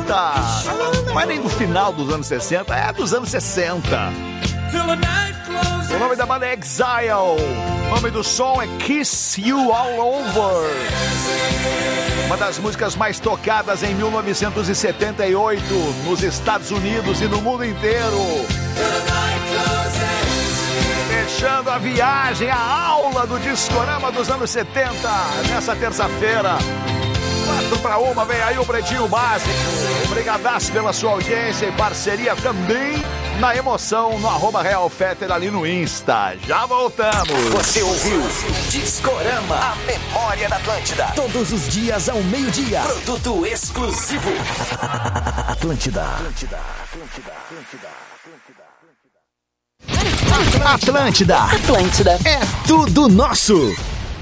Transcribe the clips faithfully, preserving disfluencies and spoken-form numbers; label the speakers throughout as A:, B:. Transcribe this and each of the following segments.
A: sessenta. Não é nem do final dos anos sessenta, é dos anos sessenta. O nome da banda é Exile. O nome do som é Kiss You All Over. Uma das músicas mais tocadas em mil novecentos e setenta e oito nos Estados Unidos e no mundo inteiro. Fechando a viagem, a aula do Discorama dos anos setenta. Nessa terça-feira, quatro para uma, vem aí o Pretinho Básico. Obrigadaço pela sua audiência e parceria também na emoção no arroba Real Fetter ali no Insta. Já voltamos.
B: Você ouviu Discorama, a memória da Atlântida. Todos os dias ao meio-dia. Produto exclusivo. Atlântida. Atlântida. Atlântida. Atlântida. Atlântida. Atlântida. É tudo nosso.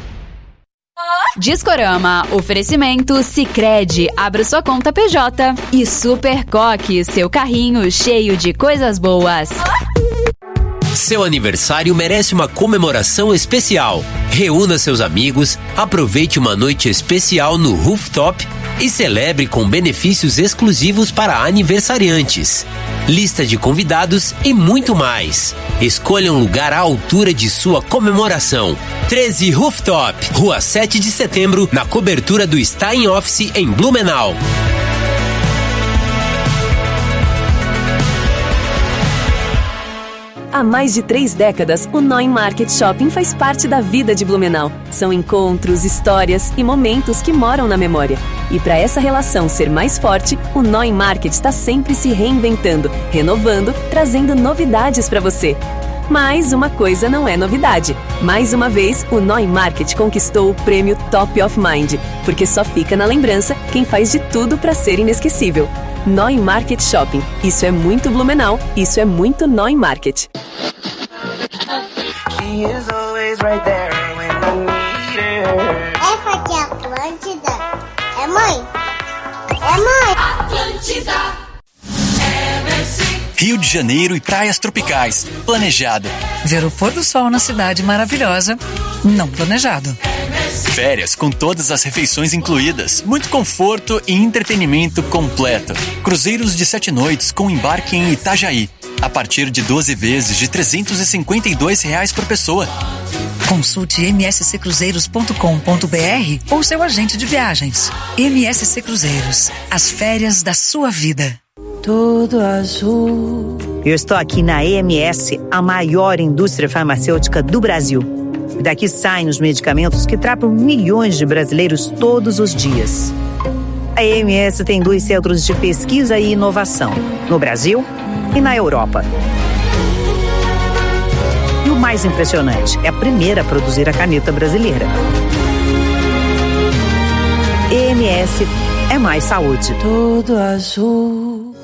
C: Discorama, oferecimento Sicredi, abra sua conta P J e Super Coque, seu carrinho cheio de coisas boas.
D: Seu aniversário merece uma comemoração especial. Reúna seus amigos, aproveite uma noite especial no Rooftop e celebre com benefícios exclusivos para aniversariantes. Lista de convidados e muito mais. Escolha um lugar à altura de sua comemoração. treze Rooftop, Rua sete de Setembro, na cobertura do Stein Office em Blumenau.
E: Há mais de três décadas, o Noi Market Shopping faz parte da vida de Blumenau. São encontros, histórias e momentos que moram na memória. E para essa relação ser mais forte, o Noi Market está sempre se reinventando, renovando, trazendo novidades para você. Mas uma coisa não é novidade. Mais uma vez, o Noi Market conquistou o prêmio Top of Mind, porque só fica na lembrança quem faz de tudo para ser inesquecível. Noi Market Shopping. Isso é muito Blumenau, isso é muito Noi Market.
F: É porque Atlântida é mãe. É mãe. Atlântida.
G: Rio de Janeiro e praias tropicais. Planejado.
H: Ver o pôr do sol na cidade maravilhosa. Não planejado.
G: Férias com todas as refeições incluídas. Muito conforto e entretenimento completo. Cruzeiros de sete noites com embarque em Itajaí. A partir de doze vezes de trezentos e cinquenta e dois reais por pessoa.
H: Consulte m s c cruzeiros ponto com ponto b r ou seu agente de viagens. M S C Cruzeiros. As férias da sua vida.
I: Tudo azul. Eu estou aqui na E M S, a maior indústria farmacêutica do Brasil. Daqui saem os medicamentos que tratam milhões de brasileiros todos os dias. A E M S tem dois centros de pesquisa e inovação, no Brasil e na Europa. E o mais impressionante, é a primeira a produzir a caneta brasileira. E M S é mais saúde.
J: Tudo azul.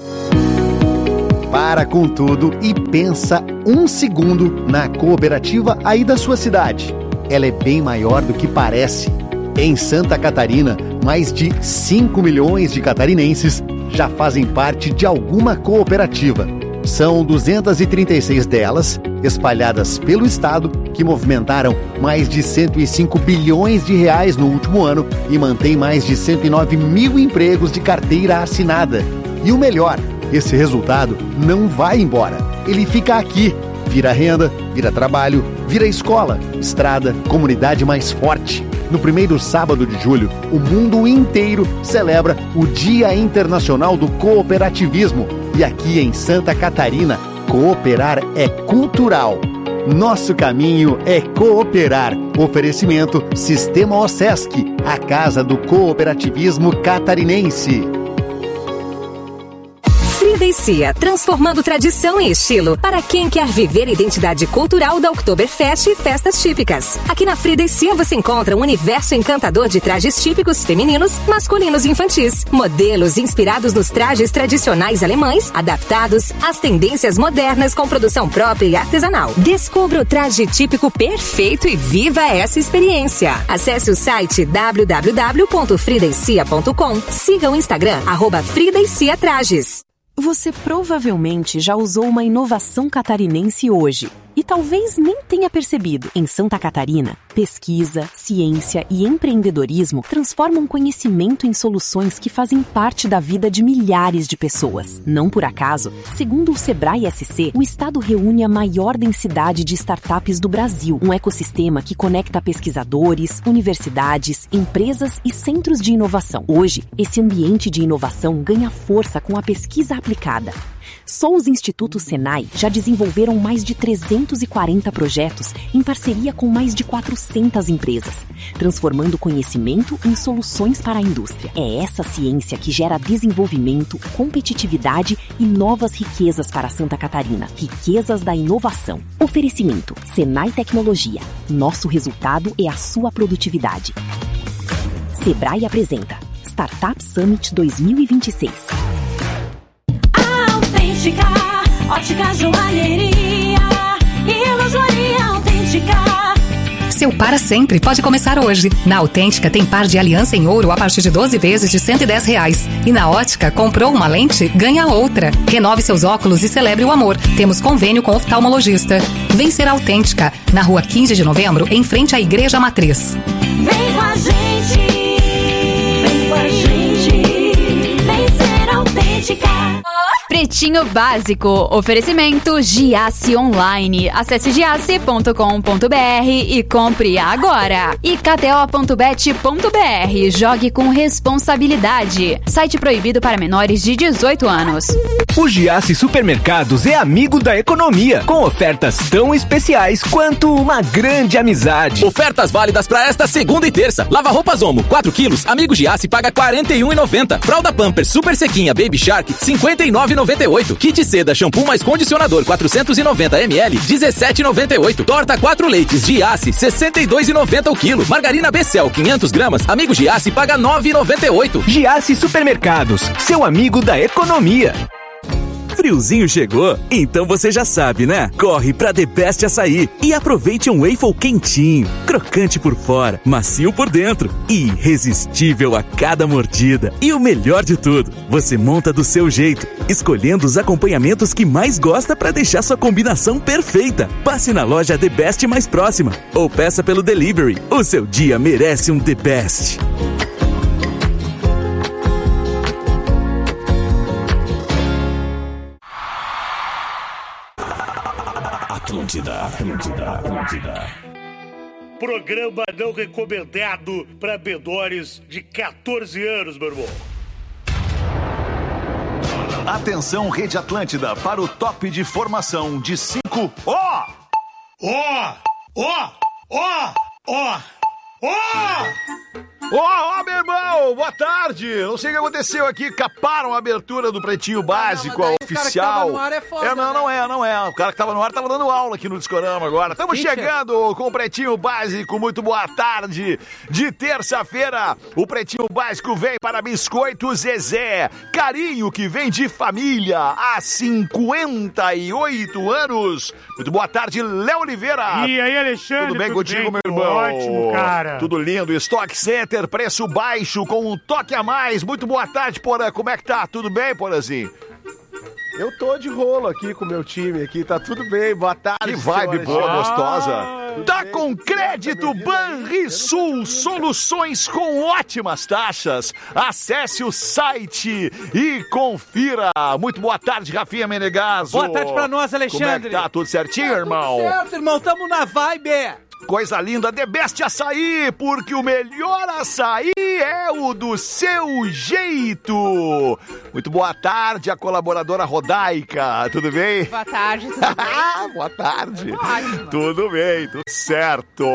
J: Para com tudo e pensa um segundo na cooperativa aí da sua cidade. Ela é bem maior do que parece. Em Santa Catarina, mais de cinco milhões de catarinenses já fazem parte de alguma cooperativa. São duzentas e trinta e seis delas, espalhadas pelo estado, que movimentaram mais de cento e cinco bilhões de reais no último ano e mantém mais de cento e nove mil empregos de carteira assinada. E o melhor, esse resultado não vai embora. Ele fica aqui. Vira renda, vira trabalho, vira escola, estrada, comunidade mais forte. No primeiro sábado de julho, o mundo inteiro celebra o Dia Internacional do Cooperativismo. E aqui em Santa Catarina, cooperar é cultural. Nosso caminho é cooperar. Oferecimento Sistema OSESC, a casa do cooperativismo catarinense.
K: Frida e Cia, transformando tradição em estilo para quem quer viver a identidade cultural da Oktoberfest e festas típicas. Aqui na Frida e Cia você encontra um universo encantador de trajes típicos femininos, masculinos e infantis. Modelos inspirados nos trajes tradicionais alemães, adaptados às tendências modernas com produção própria e artesanal. Descubra o traje típico perfeito e viva essa experiência. Acesse o site w w w ponto frida e cia ponto com. Siga o Instagram, arroba Frida e Cia Trajes.
E: Você provavelmente já usou uma inovação catarinense hoje. e talvez nem tenha percebido. Em Santa Catarina, pesquisa, ciência e empreendedorismo transformam conhecimento em soluções que fazem parte da vida de milhares de pessoas. Não por acaso, segundo o Sebrae S C, o estado reúne a maior densidade de startups do Brasil, um ecossistema que conecta pesquisadores, universidades, empresas e centros de inovação. Hoje, esse ambiente de inovação ganha força com a pesquisa aplicada. Só os institutos Senai já desenvolveram mais de trezentos e quarenta projetos em parceria com mais de quatrocentas empresas, transformando conhecimento em soluções para a indústria. É essa ciência que gera desenvolvimento, competitividade e novas riquezas para Santa Catarina. Riquezas da inovação. Oferecimento: Senai Tecnologia. Nosso resultado é a sua produtividade. Sebrae apresenta Startup Summit dois mil e vinte e seis.
L: Autêntica, ótica, joalheria e lojoaria autêntica.
K: Seu para sempre pode começar hoje. Na Autêntica tem par de aliança em ouro a partir de doze vezes de cento e dez reais. E na Ótica, comprou uma lente, ganha outra. Renove seus óculos e celebre o amor. Temos convênio com oftalmologista. Vem ser Autêntica, na rua quinze de novembro, em frente à Igreja Matriz.
L: Vem com a gente, vem com a gente, vem ser Autêntica.
C: Pretinho Básico, oferecimento Giasse Online. Acesse giasse ponto com ponto br e compre agora. E k t o ponto bet ponto b r, jogue com responsabilidade. Site proibido para menores de dezoito anos.
M: O Giasse Supermercados é amigo da economia, com ofertas tão especiais quanto uma grande amizade.
N: Ofertas válidas para esta segunda e terça. Lava roupas Omo, quatro quilos, amigo Giasse paga quarenta e um reais e noventa centavos. Fralda Pampers Super Sequinha Baby Shark, cinquenta e nove reais e noventa e oito centavos. Kit Seda Shampoo mais Condicionador quatrocentos e noventa mililitros, dezessete reais e noventa e oito centavos. Torta quatro leites Giasse, sessenta e dois reais e noventa centavos o quilo. Margarina Becel, quinhentas gramas, amigo Giasse paga nove reais e noventa e oito centavos.
M: Giasse Supermercados, seu amigo da economia.
O: Friozinho chegou? Então você já sabe, né? Corre pra The Best Açaí e aproveite um waffle quentinho, crocante por fora, macio por dentro e irresistível a cada mordida. E o melhor de tudo, você monta do seu jeito, escolhendo os acompanhamentos que mais gosta pra deixar sua combinação perfeita. Passe na loja The Best mais próxima ou peça pelo delivery. O seu dia merece um The Best.
P: Atlântida, Atlântida, Atlântida.
Q: Programa não recomendado para menores de quatorze anos, meu irmão.
A: Atenção, Rede Atlântida, para o top de formação de cinco. Ó!
Q: Ó! Ó! Ó! Ó! Ó!
A: Ó, ó, meu irmão, boa tarde. Não sei o que aconteceu aqui, caparam a abertura do Pretinho Básico, não, não, a oficial. O cara que tava no ar é foda, é, não, não é, não é. O cara que tava no ar tava dando aula aqui no Discorama agora. Estamos chegando com o Pretinho Básico. Muito boa tarde de terça-feira. O Pretinho Básico vem para Biscoito Zezé. Carinho que vem de família há cinquenta e oito anos. Muito boa tarde, Léo Oliveira.
Q: E aí, Alexandre?
A: Tudo bem
Q: tudo
A: contigo,
Q: bem?
A: meu irmão?
Q: Ótimo, cara.
A: Tudo lindo. Stock Center, preço baixo com um toque a mais. Muito boa tarde, Porã. Como é que tá? Tudo bem, Porãzinho?
R: Eu tô de rolo aqui com o meu time aqui, tá tudo bem, boa tarde.
A: Que vibe boa,
R: ah,
A: gostosa. Tá
R: bem,
A: com crédito
R: tá
A: Banrisul, soluções com ótimas taxas. Acesse o site e confira. Muito boa tarde, Rafinha Menegaso.
S: Boa tarde pra nós, Alexandre.
A: Como é que tá? Tudo certinho,
S: tá
A: irmão?
S: Tudo certo, irmão, tamo na vibe.
A: Coisa linda, The Best Açaí, porque o melhor açaí é o do seu jeito. Muito boa tarde, a colaboradora Rodaica, tudo bem?
T: Boa tarde, tudo bem?
A: Boa tarde.
T: Ótimo.
A: Tudo bem, tudo certo.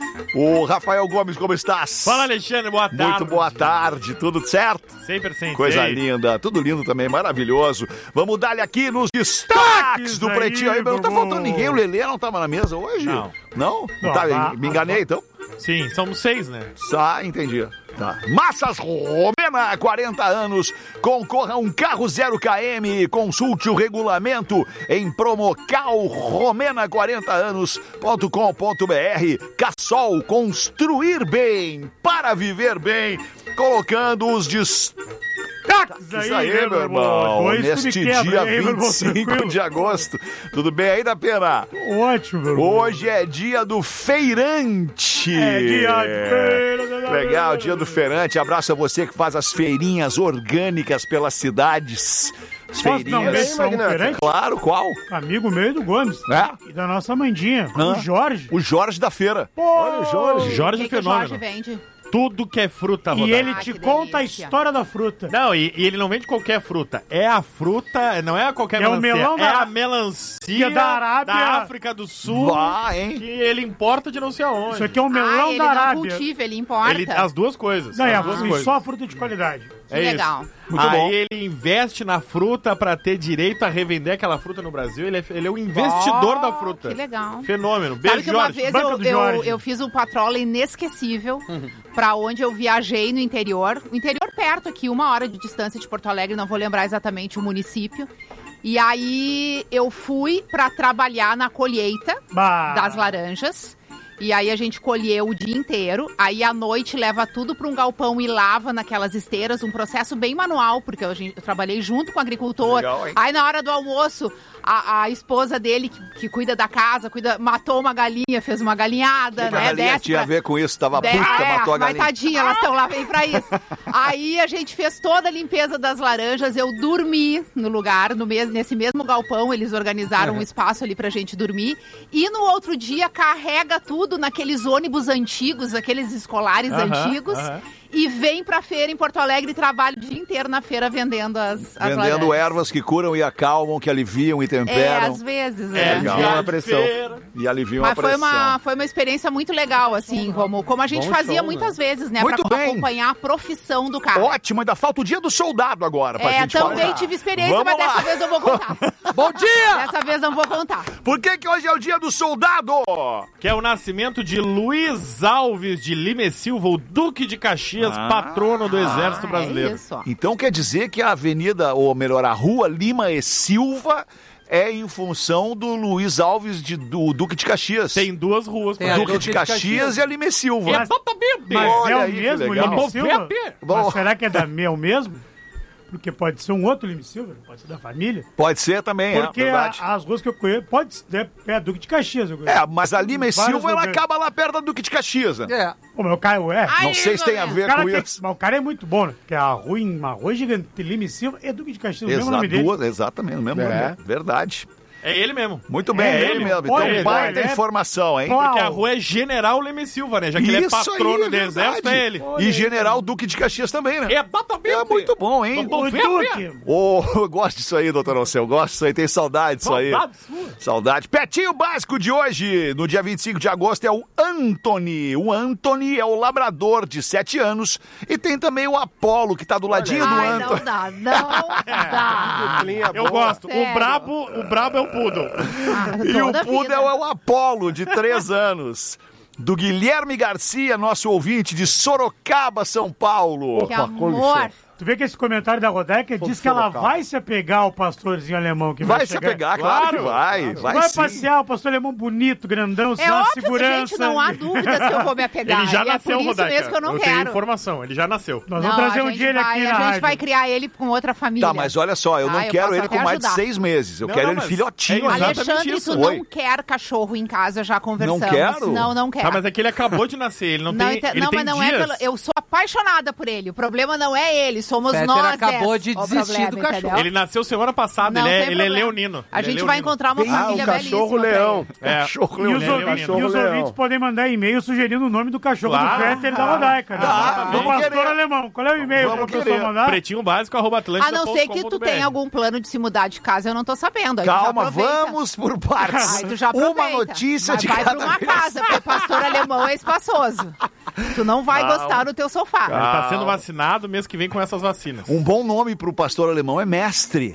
A: O Rafael Gomes, como estás?
Q: Fala, Alexandre, boa tarde.
A: Muito boa tarde, tudo certo?
Q: cem por cento.
A: Coisa linda, tudo lindo também, maravilhoso. Vamos dar-lhe aqui nos destaques do Pretinho. Aí, não tá faltando ninguém, o Lelê não tava na mesa hoje?
Q: Não.
A: Não?
Q: Não,
A: tá,
Q: ah,
A: me enganei,
Q: ah,
A: então?
Q: Sim, somos seis, né?
A: Ah, entendi. Tá. Massas Romena, quarenta anos. Concorra a um carro zero quilômetros. Consulte o regulamento em promocal romena quarenta anos ponto com ponto br. Cassol, construir bem para viver bem. Colocando os destaques
Q: destaques aí,
A: Isso aí, meu irmão.
Q: irmão.
A: Neste dia
Q: aí,
A: vinte e cinco de agosto. Tudo bem aí, da Pena?
Q: Ótimo, meu irmão.
A: Hoje é dia do feirante.
Q: É dia de feira.
A: Legal, dia do feirante. Abraço a você que faz as feirinhas orgânicas pelas cidades. As
Q: Posso dar um
A: feirinhas.
Q: beijo pra um feirante?
A: Claro, qual?
Q: Amigo meu do Gomes.
A: É?
Q: E da nossa Mandinha,
A: Hã?
Q: o Jorge.
A: O Jorge da feira.
Q: Pô, olha o Jorge.
U: Jorge
C: O
U: é
C: que que o
U: fenômeno.
C: Jorge vende?
U: Tudo que é fruta,
Q: E
U: Rodaica.
Q: ele
C: Ah,
Q: te
C: que
Q: conta a
C: delícia.
Q: história da fruta.
U: Não, e, e ele não vende qualquer fruta. É a fruta, não é qualquer
Q: É o
U: melancia.
Q: melão
U: é
Q: da-
U: a melancia
Q: que é da Arábia.
U: da África do Sul.
A: Vá, hein?
U: Que ele importa de não sei aonde.
Q: Isso aqui é o
C: Ah,
Q: melão
C: ele
Q: da
C: não
Q: Arábia.
C: cultiva, ele importa.
U: Ele, as duas coisas.
Q: Não, é
U: as
Q: a
U: duas
Q: fruta,
U: coisas.
Q: só a fruta de qualidade.
C: Que
U: É
C: legal.
U: isso.
A: Muito
U: Aí
A: bom.
U: ele investe na fruta pra ter direito a revender aquela fruta no Brasil. Ele é, ele é o investidor
C: Oh,
U: da fruta.
C: Que legal.
U: Fenômeno.
C: Sabe
U: Beijo,
C: que uma
U: Jorge.
C: vez
Q: Banca
C: eu,
Q: do
C: eu,
Q: Jorge.
C: eu fiz um patrola inesquecível pra onde eu viajei no interior. O interior perto aqui, uma hora de distância de Porto Alegre, não vou lembrar exatamente o município. E aí eu fui pra trabalhar na colheita
Q: Bah.
C: das laranjas. E aí a gente colheu o dia inteiro. Aí à noite leva tudo para um galpão e lava naquelas esteiras. Um processo bem manual, porque eu, eu trabalhei junto com o agricultor.
A: Legal, hein?
C: Aí na hora do almoço, a, a esposa dele, que, que cuida da casa, cuida, matou uma galinha, fez uma galinhada,
A: A
C: né?
A: galinha
C: Desce
A: tinha
C: pra-
A: a ver com isso, tava
C: de-
A: puta,
C: é,
A: matou a
C: mas
A: galinha.
C: tadinha, elas estão lá, vem pra isso. Aí a gente fez toda a limpeza das laranjas, eu dormi no lugar, no mes nesse mesmo galpão, eles organizaram um espaço ali pra gente dormir. E no outro dia carrega tudo naqueles ônibus antigos, aqueles escolares
U: Aham,
C: antigos,
U: aham.
C: e vem pra feira em Porto Alegre e trabalha o dia inteiro na feira vendendo as, as
A: Vendendo
C: laranjas.
A: ervas que curam e acalmam, que aliviam e
C: É,
A: temperam.
C: às vezes,
U: É,
C: né?
A: legal.
U: dia
R: Uma
U: de
R: pressão.
U: feira.
A: E aliviam
C: Mas
A: a
C: foi
A: pressão.
C: uma, foi uma experiência muito legal, assim, como, como a gente
U: Bom
C: fazia
U: show,
C: muitas
U: né?
C: vezes, né?
A: Muito
C: pra
A: bem.
C: acompanhar a profissão do cara.
A: Ótimo, ainda falta o dia do soldado agora pra
C: É,
A: gente
C: também
A: falar.
C: tive experiência,
A: Vamos
C: mas
A: lá.
C: dessa vez eu vou contar.
A: Bom dia!
C: Dessa vez não vou contar.
A: Por que que hoje é o dia do soldado?
U: Que é o nascimento de Luiz Alves de Lima e Silva, o Duque de Caxias,
A: Ah.
U: patrono do Exército
C: Ah,
U: Brasileiro.
C: É isso, ó.
A: Então quer dizer que a avenida, ou melhor, a rua Lima e Silva é em função do Luiz Alves de, do Duque de Caxias.
U: Tem duas ruas.
V: Tem
U: pra- a
A: Duque de Caxias e a Lima e Silva.
U: Exatamente.
Q: Mas
A: Olha
Q: é o
A: aí, que
Q: mesmo
A: legal.
Q: Lima e Silva?
U: Bom.
Q: Mas será que é, da, é o mesmo? Porque pode ser um outro Lima e Silva, pode ser da família.
A: Pode ser também,
Q: Porque
A: é
Q: a-
A: verdade.
Q: as ruas que eu conheço, pode ser, é a Duque de Caxias. Eu conheço.
A: É, mas a Lima e
Q: Vários
A: Silva, ela
Q: lugares.
A: acaba lá perto da Duque de Caxias, né?
V: É.
Q: Pô, mas o cara é.
C: Ai,
A: Não sei se tem a
C: meu
A: ver
Q: O cara
A: com
Q: tem-
A: isso.
Q: mas o cara é muito bom, né? Porque a rua, em- uma rua gigante, Lima e Silva é Duque de Caxias, o mesmo
A: Exato,
Q: nome dele.
A: duas, exatamente, o mesmo
R: É.
A: nome. Verdade.
U: É ele mesmo.
A: Muito bem,
Q: É
A: é, ele
Q: ele.
A: mesmo.
Q: Olha,
A: Então,
Q: olha,
A: baita
Q: ele é-
A: informação, hein?
Q: Pau.
U: Porque a rua é General Lima e Silva, né? Já que ele é
A: Isso aí,
U: patrono
A: é
U: do Exército, é ele.
A: E General Duque de Caxias também, né?
U: Exatamente.
A: É muito bom, hein?
U: Vamos
Q: O
U: ver,
Q: Duque.
A: Ô, eu gosto disso aí, doutor Alceu. Gosto disso aí, tem saudade disso aí.
U: Saudade sua.
A: Saudade. Petinho básico de hoje, no dia vinte e cinco de agosto, é o Anthony. O Anthony é o labrador de sete anos. E tem também o Apolo, que tá do ladinho do
C: Ai, não
A: Anthony.
C: dá, não dá.
R: Linha
U: Eu
R: boa.
U: gosto.
C: Sério.
U: O brabo, o brabo é o Poodle.
C: Ah,
A: E o
C: toda
A: Pudo
C: vida.
A: é o Apolo, de três anos. Do Guilherme Garcia, nosso ouvinte de Sorocaba, São Paulo.
C: Que amor.
Q: Tu vê que esse comentário da Rodaica diz que ela
R: Sorocaba.
Q: vai se apegar ao pastorzinho alemão que vai,
A: Vai se
Q: chegar.
A: apegar, claro, que
U: Claro,
A: vai. Vai,
Q: Vai,
A: sim.
Q: passear, o pastor alemão bonito, grandão,
C: É
Q: sem
C: óbvio que,
Q: segurança.
C: gente, não há dúvidas que eu vou me apegar.
U: Ele já
C: E é
U: nasceu,
C: por isso
U: Rodaica.
C: mesmo que eu não
U: tenho
C: quero.
U: informação, ele já nasceu.
Q: Nós
C: Não,
Q: vamos trazer
C: a
Q: um
C: gente
Q: dia ele
C: vai,
Q: aqui
C: A
Q: na
C: gente
Q: rádio.
C: vai criar ele com outra família.
A: Tá, mas olha só, eu não
C: Ah, eu
A: quero
C: posso
A: ele
C: até
A: com mais de
C: ajudar.
A: seis meses. Eu
U: Não,
A: quero
U: não,
A: ele
U: mas
A: filhotinho.
U: é exatamente
C: Alexandre,
U: isso.
C: tu não
A: Oi.
C: quer cachorro em casa, já conversamos.
A: Não quero?
C: Não, não quero.
U: Tá, mas é que ele acabou de nascer, ele não,
C: Não,
U: tem,
C: ente-
U: ele
C: não
U: tem
C: mas não
U: dias.
C: é pelo... Eu sou apaixonada por ele. O problema não é ele, somos
V: Peter
C: nós.
V: acabou
C: é
V: de
C: o
V: desistir
C: problema,
V: do cachorro.
C: entendeu?
U: Ele nasceu semana passada,
C: Não
U: ele, é,
C: tem
U: ele é
C: problema.
U: leonino.
C: A
U: Ele é
C: gente vai
U: leonino.
C: encontrar uma
R: Ah,
C: família
R: o cachorro
C: belíssima pra
R: leão.
C: ele.
U: É.
A: Cachorro
Q: E os,
U: Ele é
Q: ouvi-
U: leonino.
Q: e os
R: Leão.
Q: ouvintes podem mandar e-mail sugerindo o nome do cachorro
U: Claro.
Q: do Fetter e da Rodaica. né?
A: Ah,
Q: do
A: vamos
Q: pastor
A: querer.
Q: alemão. Qual é o e-mail
A: Vamos
Q: para o pessoal
A: querer.
Q: mandar?
U: Pretinho básico, arroba atlântida
C: A não ser que tu tenha algum plano de se mudar de casa, eu não tô sabendo. Aí tu já
A: Calma,
C: aproveita.
A: vamos por partes.
C: Aí tu já
A: Uma
C: aproveita.
A: notícia
C: Mas
A: de
C: vai
A: cada
C: pra uma
A: vez.
C: casa, porque o pastor alemão é espaçoso. Tu não vai
A: Calma.
C: gostar do teu sofá.
U: Ele tá sendo vacinado mês que vem com essas vacinas.
A: Um bom nome pro pastor alemão é mestre.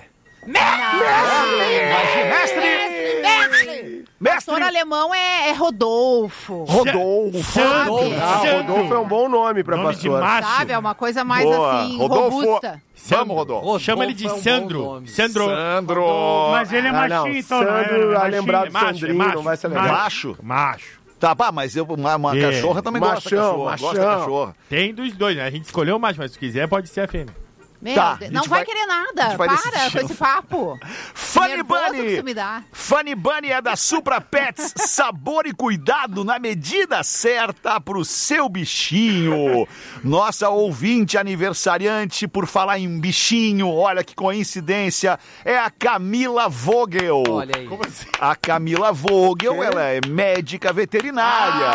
C: Mestre! Pastor alemão é, é Rodolfo.
A: Rodolfo.
C: Sabe?
R: Ah, Rodolfo é um bom nome pra
U: Nome de
R: pastor.
U: macho.
C: Sabe? É uma coisa mais
A: Boa.
C: assim,
A: Rodolfo.
C: robusta.
A: Vamos, Rodolfo.
U: Chama ele de
V: Rodolfo é um bom
U: Sandro.
V: nome.
U: Sandro.
A: Sandro.
Q: Mas ele é
R: Ah,
Q: machinho,
R: não.
Q: então.
R: Sandro,
Q: né?
R: a
Q: Machinho.
R: lembrar do
U: É macho, é
R: Sandrinho,
U: macho.
R: não vai ser legal.
A: Macho?
U: Macho.
A: Tá, pá, mas eu, uma, uma
U: É.
A: cachorra também gosta de
R: Machão,
A: cachorro. Gosta de
R: machão.
A: cachorro.
U: Tem dos dois, né? A gente escolheu o macho, mas se quiser pode ser a fêmea.
B: Meu
A: Tá,
B: Deus,
A: a
B: não
A: gente
B: vai,
A: vai-
B: querer
A: a
B: nada.
A: gente vai
B: Para
A: decidir.
B: com esse papo.
A: Funny
B: Nervoso que
A: Bunny!
B: isso me dá.
A: Funny Bunny é da Supra Pets. Sabor e cuidado na medida certa pro seu bichinho. Nossa ouvinte aniversariante, por falar em bichinho, olha que coincidência, é a Camila Vogel.
V: Olha aí.
A: Como assim? A Camila Vogel, ela é médica veterinária.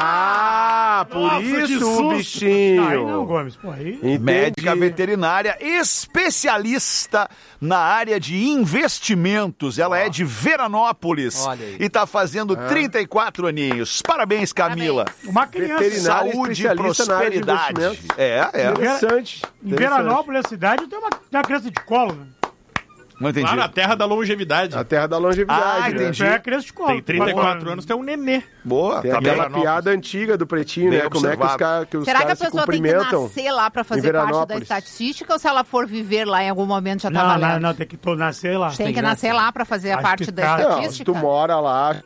R: Ah, por
Q: Nossa, que
R: isso
Q: susto.
R: o bichinho.
Q: Aí não, Gomes, pô, aí...
R: Entendi.
A: Médica veterinária, especialista na área de investimentos. Ela é de Veranópolis
V: Olha aí.
A: e tá fazendo trinta e quatro aninhos. Parabéns, Camila.
Q: Uma criança.
R: Veterinária
A: Saúde e
R: especialista na área de
A: prosperidade.
R: investimentos.
A: É, é.
R: Interessante.
Q: Em Veranópolis, a cidade, tem uma, tem uma criança de colo, né?
A: Não entendi.
U: Lá na terra da longevidade.
R: A terra da longevidade.
A: Ah,
R: né?
A: entendi.
Q: É a criança de colo.
U: Tem trinta e quatro anos, tem um nenê.
A: Boa.
R: Tem
A: tá bem.
R: aquela piada antiga do Pretinho,
A: Bem
R: né? Como é que os,
A: observado.
R: cara, que os
B: Será que a
R: caras se
B: pessoa tem que
R: cumprimentam.
B: nascer lá pra
R: em
B: fazer parte da
R: Veranópolis.
B: estatística ou se ela for viver lá em algum momento já tá
Q: Não,
B: valendo?
Q: não, não, tem que to- nascer lá.
B: Tem que nascer lá pra fazer a
Q: Acho
B: parte
Q: que
B: da
Q: tá.
R: Não, se
B: estatística?
R: tu mora lá...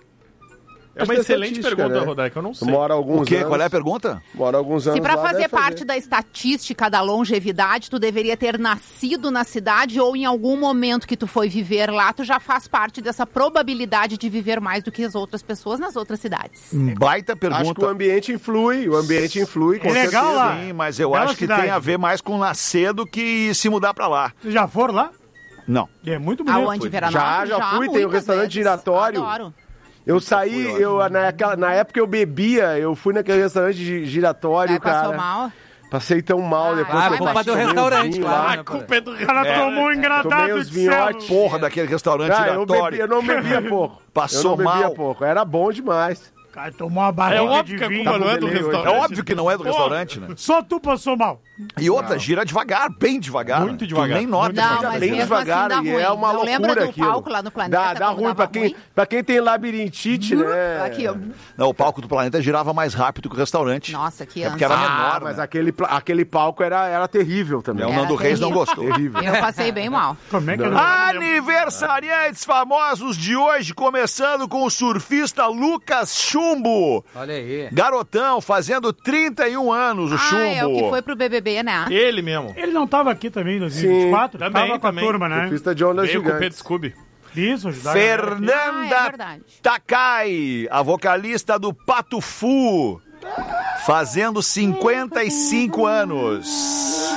U: É uma
R: Acho que
U: excelente
R: estatística,
U: pergunta,
R: né?
U: Rodaica, eu não
R: Tu
U: sei.
R: mora alguns
A: O quê?
R: anos...
A: Qual é a pergunta?
R: Mora alguns anos
B: Se pra
R: lá,
B: fazer
R: deve
B: parte da estatística da longevidade, tu deveria ter nascido na cidade ou em algum momento que tu foi viver lá, tu já faz parte dessa probabilidade de viver mais do que as outras pessoas nas outras cidades.
A: Baita
R: Acho que o
A: pergunta.
R: ambiente influi, o ambiente influi, com
Q: É legal
R: certeza.
Q: lá.
A: Sim, mas eu
Q: Bela
A: acho que
Q: cidade.
A: tem a ver mais com nascer do que se mudar pra lá.
Q: Vocês já foram lá?
A: Não.
Q: É muito bonito.
B: Aonde, Veranópolis?
R: Já, já fui, tem um
B: muitas
R: restaurante
B: vezes.
R: giratório.
B: Adoro.
R: Eu saí, eu, naquela, na época eu bebia, eu fui naquele restaurante gi- giratório,
B: É, passou
R: cara.
B: mal?
R: Passei tão mal depois.
V: Ah,
R: que eu
V: culpa do
R: tomei uns
V: restaurante,
R: vinhos
V: claro,
R: lá.
V: né,
U: A culpa é do
Q: O cara tomou um engradado
R: Tomei
Q: de
R: uns
Q: céu.
R: vinhotes.
A: Porra daquele restaurante
R: Ah, eu, bebi,
A: giratório.
R: eu não bebia pouco.
A: Passou
R: eu não bebia
A: mal.
R: pouco, era bom demais.
Q: O cara tomou uma barriga
U: É óbvio
Q: de
U: que a
Q: vinho.
U: culpa não é do
R: Beleza,
A: É
U: restaurante.
A: óbvio que não é do
U: Porra.
A: restaurante, né?
Q: Só tu passou mal.
A: E outra, gira devagar, bem devagar.
U: Muito
A: né?
U: devagar.
A: Tu nem nota.
B: Não,
A: fica
B: mas
A: bem
B: mesmo
R: devagar
B: assim dá
R: e
B: ruim.
R: é uma
B: Não
R: loucura
B: lembra do
R: aquilo.
B: palco lá no Planeta?
R: Dá, dá
B: quando
R: ruim
B: dava
R: pra quem, pra quem tem labirintite, né?
B: Aqui, ó.
A: Não, o palco do Planeta girava mais rápido que o restaurante.
B: Nossa, que
A: É porque era
B: ânsia.
A: menor,
R: Ah, mas
A: né?
R: aquele, pla- aquele palco era, era terrível também.
A: É, o
B: Era
A: Nando Reis não
B: terrível.
A: gostou.
R: Terrível.
B: Eu passei bem mal.
Q: Como é que eu
R: Não.
Q: não
A: Aniversariantes famosos de hoje, começando com o surfista Lucas Chumbo.
V: Olha aí.
A: Garotão, fazendo trinta e um anos, o
B: Ah,
A: Chumbo.
B: é o que foi pro B B B, né?
U: Ele mesmo.
Q: Ele não tava aqui também em dois mil e vinte e quatro?
U: Também,
Q: Tava com
U: também.
Q: a turma, né?
R: Surfista de ondas
U: Veio com o Pedro
R: gigantes.
U: Scooby.
Q: Isso, ajudar a galera aqui.
B: Ah, é
A: Fernanda
B: verdade.
A: Takai, a vocalista do Pato Fu, fazendo cinquenta e cinco anos.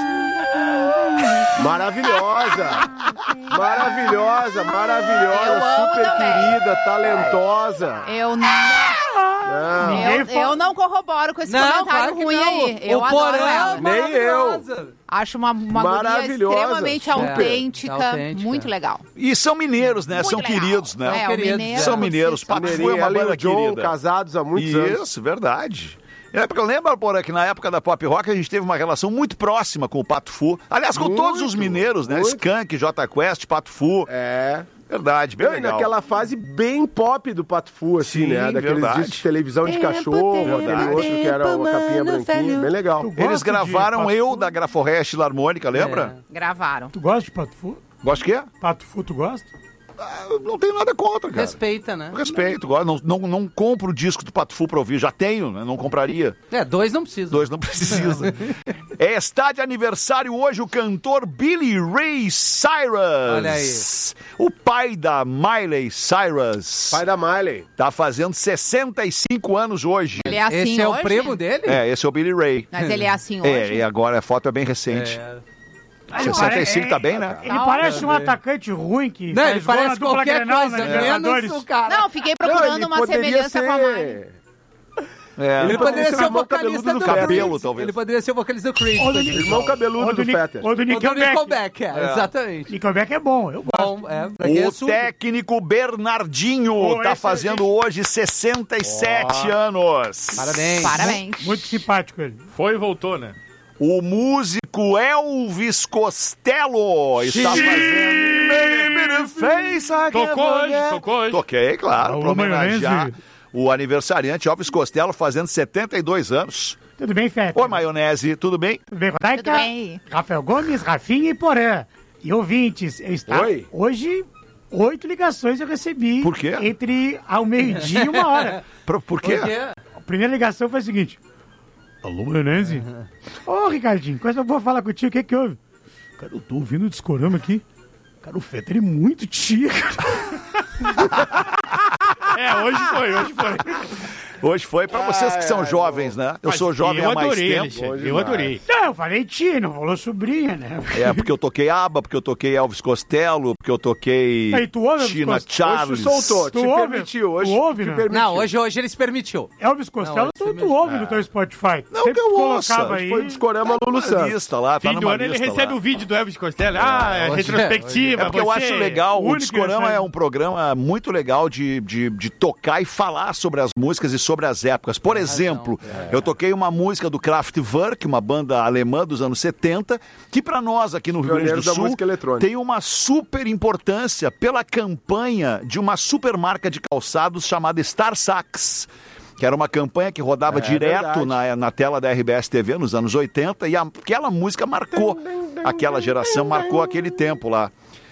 R: Maravilhosa! Maravilhosa, maravilhosa,
B: Eu amo
R: super
B: também.
R: querida, talentosa.
B: Eu não,
R: Não,
B: eu, eu não corroboro com esse
V: Não,
B: comentário
V: claro que
B: ruim
V: não.
B: aí. Eu
V: o
B: adoro
V: Porã,
B: ela.
R: Nem eu.
V: maravilhosa.
B: Acho uma, uma guria
R: Maravilhosa.
B: extremamente
R: Super.
B: autêntica,
V: Autêntica.
B: muito legal.
A: E são mineiros, né?
B: Muito
A: são
B: legal.
A: queridos, né?
B: É, o
V: Queridos,
B: mineiro.
A: São mineiros. Pato Fu é uma
R: Ela e
A: banda
R: o John,
A: querida.
R: casados há muitos anos.
A: Isso, verdade. Na época, lembra, Porã, que na época da Pop Rock a gente teve uma relação muito próxima com o Pato Fu. Aliás, com
R: Muito,
A: todos os mineiros, né?
R: muito.
A: Skank, J Quest, Pato Fu.
R: É.
A: Verdade, bem
R: Não, e
A: legal.
R: naquela fase bem pop do Pato Fu, assim,
A: Sim,
R: né? Daqueles
A: verdade.
R: discos de televisão de
B: Tempo,
R: cachorro,
B: tempo,
R: aquele outro que era uma capinha
B: mano,
R: branquinha,
B: velho.
R: bem legal.
Q: Tu
A: Eles
Q: gosta
A: gravaram
Q: de Pato
A: Eu
Q: Fu?
A: da Graforré Harmônica, lembra?
B: Gravaram.
Q: Tu gosta de Pato Fu?
A: Gosta que é?
Q: Pato Fu, tu gosta?
A: Ah, eu não tenho nada contra, cara.
V: Respeita, né?
A: Eu respeito, gosto. Não, não, não compro o disco do Pato Fu pra ouvir. Já tenho, né? Não compraria.
V: É, dois não precisa.
A: Dois não precisa. É, está de aniversário hoje o cantor Billy Ray Cyrus.
V: Olha aí.
A: O pai da Miley Cyrus.
R: Pai da Miley.
A: Tá fazendo sessenta e cinco anos hoje.
B: Ele é assim
V: Esse é
B: hoje?
V: o primo dele?
A: É, esse é o Billy Ray.
B: Mas ele é assim hoje?
A: É, e agora a foto é bem recente. sessenta e cinco tá bem, né?
Q: Ele parece um atacante ruim que
V: Não, ele
Q: faz gol na
V: parece
Q: dupla
V: qualquer
Q: Grenal
V: coisa,
Q: na
V: menos
Q: Libertadores.
V: o cara.
B: Não, fiquei procurando
R: ele
B: uma
R: poderia
B: semelhança
R: ser...
B: com a Miley.
A: É,
V: Ele
R: Ele
V: poderia ser o
R: irmão
V: vocalista
R: cabeludo
V: do
R: do
A: cabelo,
V: Creed.
A: talvez.
V: Ele poderia ser o vocalista do Creed.
Q: Ou do
V: por
Q: Nick-
V: exemplo.
R: Irmão cabeludo
Q: Ou
R: do
Q: Nick-
R: Fetter.
Q: Ou do
V: Ou do
Q: Nickelback.
V: Nickelback, é, exatamente.
Q: Nickelback é bom, eu gosto.
V: Bom, é, pra quem é
A: O
V: surdo.
A: técnico Bernardinho
Q: Pô,
A: tá
Q: esse
A: fazendo hoje sessenta e sete anos.
V: Parabéns.
B: Parabéns.
Q: Muito simpático ele.
U: Foi e voltou, né?
A: O músico Elvis Costello está
Q: Sim.
A: fazendo... Baby, the face I
U: Tocou
A: can't
U: hoje,
A: forget.
U: tocou hoje.
A: Toquei, claro,
Q: Alô,
A: para homenagear
Q: maionese.
A: o aniversariante Elvis Costello fazendo setenta e dois anos.
Q: Tudo bem, Feta?
A: Oi, maionese, tudo bem?
Q: Tudo bem, Rodaica?
B: Tudo bem.
Q: Rafael Gomes, Rafinha e Porã. E ouvintes, eu estava...
R: Oi.
Q: Hoje, oito ligações eu recebi.
A: Por quê?
Q: Entre ao meio-dia e uma hora.
A: Por, por quê?
V: Por quê?
Q: A primeira ligação foi a seguinte. Alô, maionese? Ô, Ricardinho, coisa boa falar contigo, o que que houve?
D: Cara, eu tô ouvindo o Discorama aqui. Cara, o Fetter é muito tia, cara.
U: É, hoje foi, hoje foi.
A: Hoje foi pra vocês que são jovens, né? Eu
U: Mas
A: sou jovem
U: eu
A: há mais
U: adorei,
A: tempo.
U: Alexandre, eu adorei.
D: Não, eu falei tia, não falou sobrinha, né?
A: É, porque eu toquei ABBA, porque eu toquei Elvis Costello, porque eu toquei
D: Aí, tu ouve Elvis
A: Tina
D: Costello?
A: Charles.
R: Hoje tu soltou,
D: Tu
R: te
D: ouve?
R: permitiu. Hoje
D: Tu ouve,
R: te
D: né?
R: permitiu.
V: Não, hoje, hoje ele se permitiu.
D: Elvis Costello,
V: Não,
D: tu,
V: esse
D: tu
V: mesmo.
D: ouve no teu Spotify.
A: Não,
D: Sempre
A: que eu
D: colocava
A: ouça.
D: aí.
R: Foi o Discorama Lulu Santos.
A: lista lá, tá
U: Fim do
A: numa
U: ano ele
A: lista
U: recebe
A: lá.
U: o vídeo do Elvis Costello. Ah, é
V: hoje-
U: retrospectiva.
A: É porque eu
U: você,
A: acho legal, o
U: único
A: Discorama
U: que
A: é um programa muito legal de, de, de tocar e falar sobre as músicas e sobre as épocas. Por exemplo, eu toquei uma música do Kraftwerk, uma banda alemã dos anos setenta, que para nós aqui no Rio Grande do
R: Pioneiros da
A: Sul
R: música eletrônica.
A: tem uma super importância pela campanha de uma super marca de calçados chamada Star Sax, que era uma campanha que rodava
R: É,
A: direto
R: verdade.
A: na, na tela da R B S T V nos anos oitenta, e a- aquela música marcou aquela geração, marcou aquele tempo lá.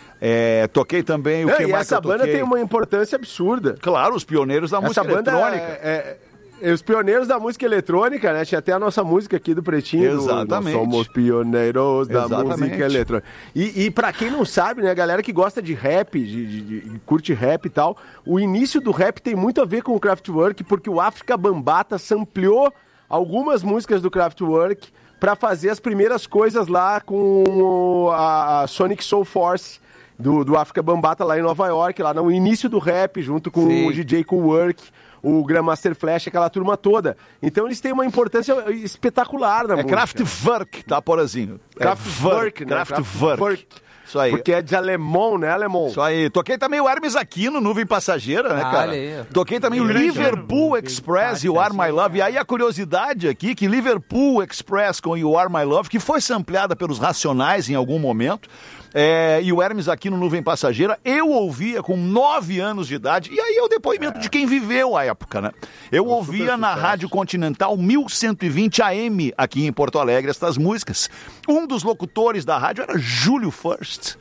A: É, toquei também o
R: Não,
A: que
R: e
A: mais
R: essa
A: que eu
R: banda
A: toquei?
R: tem uma importância absurda.
A: Claro, os pioneiros da
R: Essa
A: música
R: banda
A: eletrônica.
R: é, é- é os pioneiros da música eletrônica, né? Tinha até a nossa música aqui do Pretinho. do
A: Exatamente.
R: Nós somos pioneiros da
A: Exatamente.
R: música eletrônica. E, e pra quem não sabe, né? A galera que gosta de rap, de, de- de- curte rap e tal, o início do rap tem muito a ver com o Kraftwerk, porque o África Bambata sampleou algumas músicas do Kraftwerk pra fazer as primeiras coisas lá com o- a, a Sonic Soul Force. Do, do África Bambata lá em Nova York, lá no início do rap, junto com
V: Sim.
R: o D J Cool Work, o Grandmaster Flash, aquela turma toda. Então eles têm uma importância espetacular na
A: É
R: música.
A: Kraftwerk, tá, Porazinho?
R: Kraftwerk, né?
A: Kraftwerk. Isso aí.
R: Porque é de alemão, né, alemão?
A: Isso aí. Toquei também o Hermes Aquino, Nuvem Passageira, né,
V: Ah,
A: cara?
V: olha aí.
A: Toquei também o
D: Grande
A: Liverpool Express e o Are My Love. E aí a curiosidade aqui, que Liverpool Express com You Are My Love, que foi sampleada pelos Racionais em algum momento, é, e o Hermes Aquino, Nuvem Passageira, eu ouvia com nove anos de idade, e aí é o depoimento de quem viveu a época, né? Eu ouvia na Rádio Continental mil cento e vinte A M aqui em Porto Alegre estas músicas. Um dos locutores da rádio era Júlio First.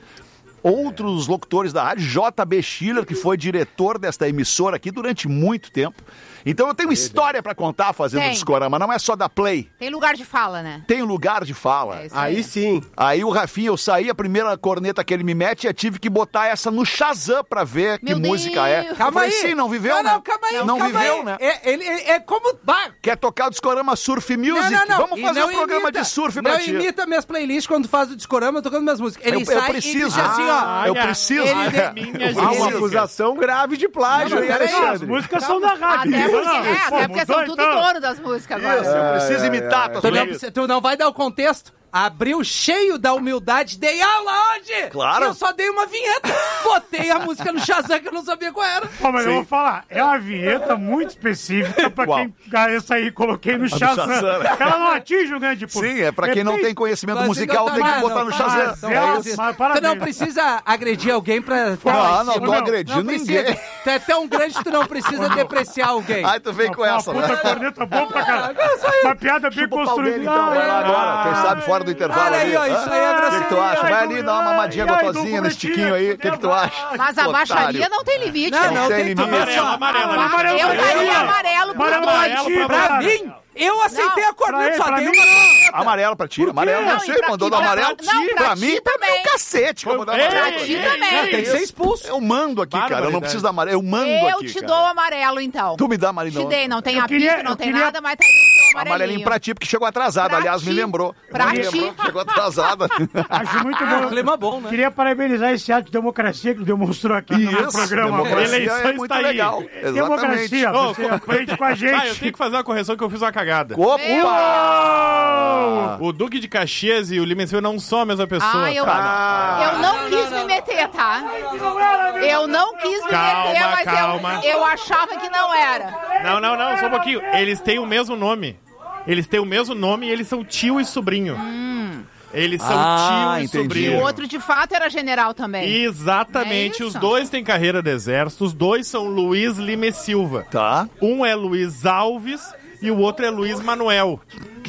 A: Outros locutores da rádio, J B Schiller, que foi diretor desta emissora aqui durante muito tempo. Então eu tenho história pra contar fazendo
B: Tem.
A: o Discorama, não é só da Play.
B: Tem lugar de fala, né?
A: Tem lugar de fala.
B: É isso aí.
R: Aí sim.
A: Aí o Rafinha, eu saí, a primeira corneta que ele me mete, eu tive que botar essa no Shazam pra ver
B: Meu
A: que
B: Deus.
A: música é.
V: Calma
A: eu falei,
V: aí.
A: sim, não viveu,
V: não,
A: né?
V: Não, calma aí.
A: Não
V: calma
A: viveu,
V: aí.
A: né?
V: É, ele, é, é como... Bah,
A: Quer tocar o Discorama Surf Music?
V: Não, não, não.
A: Vamos
V: E
A: fazer
V: não
A: um programa
V: imita,
A: de surf pra
V: não
A: ti.
V: imita minhas playlists quando faz o Discorama tocando minhas músicas. Ele
A: Eu- eu
V: sai
A: preciso.
V: e diz assim, ó...
A: Ah, eu
U: olha,
A: preciso.
V: ele
A: né?
V: de-
U: Minhas
A: Eu
R: Há uma
A: preciso.
R: acusação grave de plágio,
V: Não,
R: hein,
V: peraí.
D: As
R: Alexandre?
D: músicas são da rádio.
B: Até
D: Não,
B: porque,
D: não,
B: é,
D: pô,
B: até porque
D: mudou
B: são tudo
D: então.
B: dono das músicas agora.
A: Isso, eu preciso imitar.
V: Tu
A: tuas
V: não,
A: músicas.
V: tu não vai dar o contexto? Abriu cheio da humildade, dei aula onde?
A: Claro.
V: Eu só dei uma vinheta, botei a música no Shazam que eu não sabia qual era.
D: Pô, mas eu
A: Sim.
D: vou falar, é uma vinheta muito específica pra
A: Qual?
D: quem ah, essa aí coloquei no Shazam.
A: Shazam.
D: Ela não atinge o grande público.
A: Sim, é pra quem não
D: Depende-
A: tem conhecimento
V: Mas
A: musical,
V: então
A: tem
V: tá,
A: que botar
V: não,
A: no
V: tá,
A: Shazam.
V: mas
D: Não,
V: é
D: mas
V: isso.
D: parabéns.
V: Tu não precisa agredir alguém pra...
A: Não,
V: falar
A: não
V: em
A: tô
V: cima.
A: agredindo
V: Não
A: ninguém.
V: precisa. Tu é tão grande que tu não precisa depreciar alguém.
A: Ai, tu vem com
D: Uma
A: essa,
D: puta
A: né?
D: corneta boa pra caralho. Uma piada bem
A: Chupa o pau
D: construída.
A: dele, então, vai lá agora. Quem sabe fora do intervalo
V: Olha aí,
A: ali.
V: ó, isso aí é
A: O que, que tu
V: grosseria.
A: acha? Vai ali dar uma mamadinha
D: Ai, ai,
A: gostosinha nesse
D: Dudu
A: tiquinho aí. O que, que tu acha?
B: Mas a
A: Otário.
B: baixaria não tem limite,
V: Não,
B: né?
V: não,
A: tem
V: tem
A: limite.
V: tudo só.
U: Amarelo,
B: Ah,
D: amarelo,
B: eu
D: amarelo.
B: daria amarelo pros
D: Amarelo
B: dois.
D: pra
V: Pra mim, eu aceitei
B: Não,
V: a corneta,
D: pra
V: só
D: ele,
V: dei
D: pra
V: uma
D: mim,
V: corneta.
A: Amarelo pra ti, amarelo,
B: Não,
A: não
B: e
A: sei,
B: pra-
A: mandou
B: e
A: do
B: pra-
A: amarelo.
B: não,
A: Ti,
B: pra
A: pra
B: ti
A: mim, pra mim é
B: também.
A: um cacete. que eu vou dar
U: Ei,
A: amarelo.
B: Pra ti
U: ei,
B: também.
V: Não, tem que ser expulso.
A: Eu mando aqui, cara, eu não preciso dar amarelo, eu mando
B: Eu
A: aqui,
B: te
A: cara.
B: dou o amarelo, então.
A: Tu me dá amarelo.
B: Te dei, não tem
D: Eu
B: apito,
D: queria-
B: não
D: eu
B: tem
D: queria-
B: nada, mas tá ali o teu
A: Amarelinho
B: amarelinho.
A: pra ti, porque chegou atrasada,
B: Pra
A: aliás, me
B: ti.
A: lembrou.
B: Pra
A: Me
B: ti.
A: lembrou, chegou atrasada.
D: Acho muito
V: Ah,
D: bom.
V: clima bom, né?
D: Queria parabenizar esse ato de democracia que demonstrou aqui no
A: Isso,
D: programa.
A: democracia
U: Eleições
A: é muito
U: tá aí.
A: legal. Exatamente.
D: Democracia,
U: Ô,
D: você aprende com a gente.
U: Ah, eu tenho que fazer uma correção que eu fiz uma cagada.
A: Opa!
U: O Duque de Caxias e o Limencil não são a mesma pessoa.
B: Ah, eu,
A: Ah.
B: eu não quis me meter, tá? Eu não quis me
U: Calma,
B: meter, mas
U: calma.
B: eu, eu achava que não era.
U: Não, não, não, só um pouquinho. Eles têm o mesmo nome. Eles têm o mesmo nome e eles são tio e sobrinho. Eles são
A: Ah,
U: tio e
A: entendi.
B: E
U: sobrinho.
B: o outro, de fato, era general também.
U: Exatamente,
B: É
U: os
B: isso?
U: dois têm carreira de exército, os dois são Luiz Lima e Silva.
A: Tá.
U: Um é Luiz Alves e o outro é Luiz Manuel.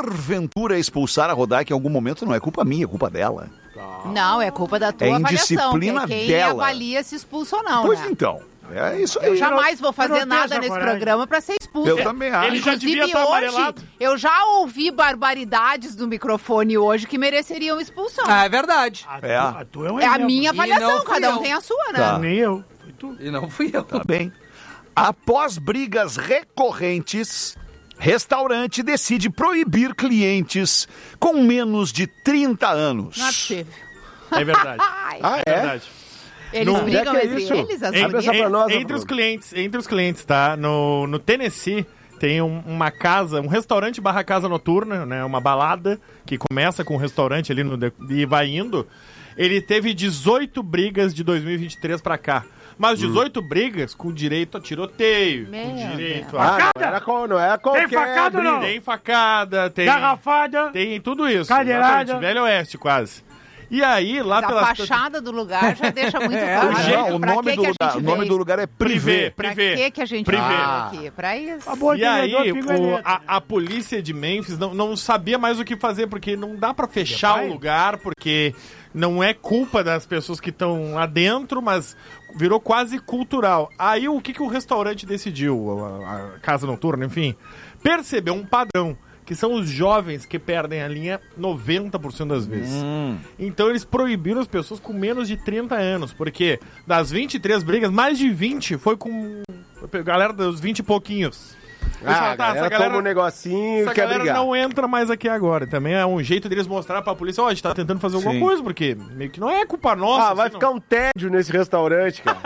A: porventura expulsar a Rodaica em algum momento, não é culpa minha, é culpa dela.
B: Não, é culpa da tua
A: É
B: avaliação.
A: indisciplina
B: que é quem
A: dela.
B: avalia se expulsa ou não,
A: Pois
B: né?
A: então, é isso aí.
B: Eu jamais vou
D: eu
B: fazer
D: não
B: nada
D: tenho essa
B: nesse
D: coragem.
B: programa pra ser expulso.
A: Eu também acho.
U: Ele já
B: Inclusive,
U: devia estar
B: hoje,
U: amarelado.
B: eu já ouvi barbaridades do microfone hoje que mereceriam expulsão.
V: Ah, é verdade.
D: A
A: É.
D: tua- a tua é um
B: é a
D: exemplo.
B: minha
V: E
B: avaliação,
V: não fui
B: cada um
V: eu.
B: tem a sua, né?
A: Tá.
D: Nem eu. Foi tu.
V: E não fui eu.
A: Tá bem. Após brigas recorrentes Restaurante decide proibir clientes com menos de trinta anos.
B: Não é possível.
U: É verdade.
R: Ah,
U: é? Verdade.
B: Eles
U: No-
B: brigam
R: é que é
B: entre
R: isso?
B: eles, as
U: En-
B: gurias?
R: pra nós,
U: en- entre
R: Bruno.
U: os clientes, entre os clientes, tá? No, no Tennessee tem um- uma casa, um restaurante barra casa noturna, né? Uma balada que começa com um restaurante ali no, de- e vai indo. Ele teve dezoito brigas de dois mil e vinte e três pra cá. Mas dezoito brigas com direito a tiroteio,
B: Meu
U: com direito
B: Deus.
U: a...
R: Ah, não era, qual- não era qualquer...
D: Tem facada ou não?
U: Tem facada, tem...
D: Garrafada.
U: Tem tudo isso.
D: Cadeirada.
U: Exatamente, Velho Oeste, quase. E aí, lá
B: A
U: pelas...
B: fachada do lugar já deixa muito
U: É,
B: claro.
U: o jeito-
A: Não, o
B: Pra
A: nome
B: que
A: do
B: que a
A: lugar,
B: gente
A: o nome
B: veio?
A: do lugar é Privé.
U: Privé.
B: Pra que que a gente
U: Privé.
B: veio aqui? Pra isso.
D: A boa
U: E aí,
D: entendedor,
U: o-
D: pingo
U: a, a polícia de Memphis não, não sabia mais o que fazer, porque não dá pra fechar
D: Pai?
U: o lugar, porque não é culpa das pessoas que estão lá dentro, mas virou quase cultural. Aí o que, que o restaurante decidiu, a, a casa noturna, enfim, percebeu um padrão, que são os jovens que perdem a linha noventa por cento das vezes. Então eles proibiram as pessoas com menos de trinta anos, porque das vinte e três brigas, mais de vinte foi com a galera dos vinte e pouquinhos. Eles
R: Ah,
U: falaram,
R: a
U: "Tá,
R: galera toma um negocinho e
U: essa
R: quer
U: galera
R: brigar."
U: não entra mais aqui agora. Também é um jeito deles mostrar pra polícia, ó, a gente tá tentando fazer alguma
A: Sim.
U: coisa, porque meio que não é culpa nossa.
R: Ah, vai
U: assim,
R: ficar
U: não.
R: um tédio nesse restaurante, cara.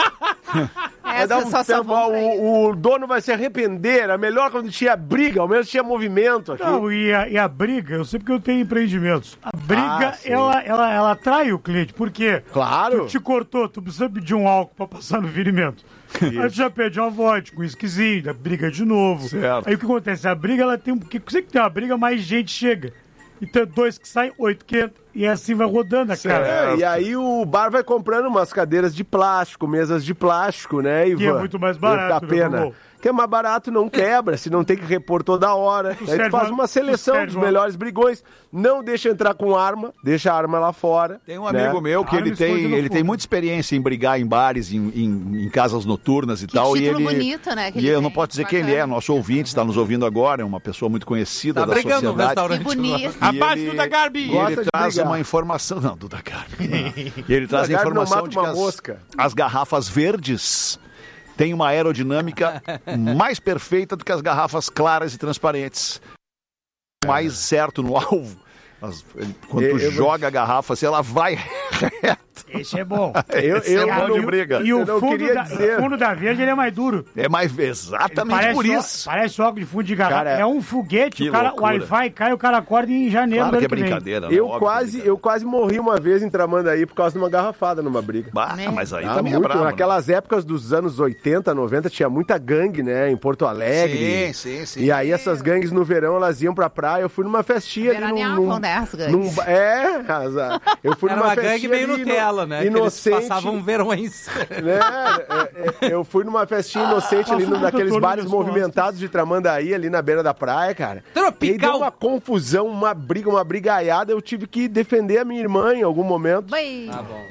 R: Vai
B: As
R: dar um
B: pessoas só
R: tempo,
B: vão pra isso.
R: o, o dono vai se arrepender. Era melhor quando tinha briga, ao menos tinha movimento aqui.
D: Não, e a, e a briga, eu sei porque eu tenho empreendimentos. A briga,
R: Ah, sim.
D: ela, ela, ela atrai o cliente, porque
R: Claro.
D: tu te cortou, tu precisa pedir um álcool pra passar no virimento. Aí tu já pede uma vodka, um esquisinho, briga de novo.
A: Certo.
D: Aí o que acontece? A briga, ela tem um... Porque sempre que tem uma briga, mais gente chega. Então é dois que saem, oito que entram. E assim vai rodando a cara.
R: É, e aí o bar vai comprando umas cadeiras de plástico, mesas de plástico, né, Ivan?
D: Que é muito mais barato,
R: Dá
D: né,
R: pena.
D: Bruno?
R: Que é mais barato, não quebra, se não tem que repor toda hora. Aí tu
D: serve
R: faz
D: uma-
R: uma seleção
D: serve
R: dos
D: uma-
R: melhores brigões, não deixa entrar com arma, deixa a arma lá fora.
A: Tem um amigo
R: né?
A: meu que
D: Arma
A: ele tem,
D: esconde no
A: ele tem
D: fogo.
A: muita experiência em brigar em bares, em, em, em casas noturnas e tal. E
B: título
A: ele,
B: bonito, né, que
A: e
B: ele
A: eu não
B: tem.
A: posso dizer quem ele é, nosso ouvinte está nos ouvindo agora, é uma pessoa muito conhecida
V: Tá
A: da
V: brigando no
A: sociedade.
V: restaurante.
B: Que bonito.
A: E
U: Abaixo
A: ele-
U: do da Garbi!
A: E
R: Gosta
A: ele
R: de
A: traz
R: brigar.
A: uma informação. Não, Duda Garbi. E ele traz a
R: Duda Garbi não
A: informação
R: mata
A: de
R: uma
A: que as,
R: mosca.
A: as garrafas verdes têm uma aerodinâmica mais perfeita do que as garrafas claras e transparentes. Mais certo no alvo. As- ele- quando tu
R: Eu- eu vou-
A: joga a garrafa, assim, ela vai reto.
D: Esse é bom.
R: Eu,
A: Esse
R: eu,
A: é bom de
R: eu-
A: briga.
D: E o
R: Eu não
D: fundo
R: queria
D: da,
R: dizer.
D: o fundo da verde, ele é mais duro.
A: É mais exatamente
D: Parece
A: por
D: ó-
A: isso.
D: Parece óculos de fundo de garrafa.
R: Cara,
D: é um foguete,
A: que
D: o, cara, o
A: loucura.
D: Wi-Fi cai, o cara acorda em janeiro
A: Claro
D: do
A: que é
D: ano que vem.
A: brincadeira, né?
R: eu,
A: Óbvio que é
R: quase,
A: brincadeira.
R: eu quase morri uma vez em Tramandaí por causa de uma garrafada numa briga.
A: Bah, mas aí
R: Ah,
A: também é
R: muito,
A: brabo. né?
R: naquelas épocas dos anos oitenta, noventa, tinha muita gangue, né, em Porto Alegre.
A: Sim, sim, sim.
R: E aí essas gangues no verão, elas iam pra praia. Eu fui numa festinha ali num...
B: Veraneavam,
R: num,
B: né, as gangues.
R: num ba- é, azar. Eu fui
V: Era
R: numa
V: uma gangue
R: festinha
V: meio
R: ali
V: Nutella,
R: no-
V: né? Que eles
R: Inocente.
V: passavam verões.
R: Né? É, é, Eu fui numa festinha inocente ali num daqueles
D: protetor
R: bares
D: nas
R: movimentados de Tramandaí, ali na beira da praia, cara. E aí deu
V: Tropical.
R: uma confusão, uma briga, uma brigaiada. Eu tive que defender a minha irmã em algum momento.
B: Bem,
V: Tá bom.